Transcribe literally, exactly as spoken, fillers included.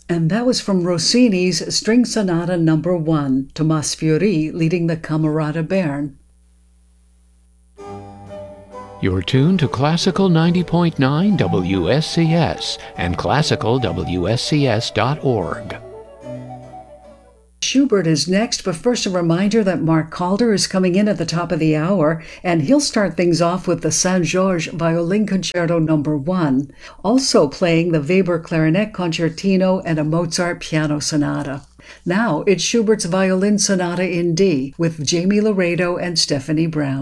And that was from Rossini's String Sonata Number One, Tomas Fiori leading the Camerata Bern. You're tuned to Classical ninety point nine W S C S and classical W S C S dot org. Schubert is next, but first a reminder that Mark Calder is coming in at the top of the hour, and he'll start things off with the Saint-Georges Violin Concerto Number One, also playing the Weber Clarinet Concertino and a Mozart Piano Sonata. Now it's Schubert's Violin Sonata in D with Jamie Laredo and Stephanie Brown.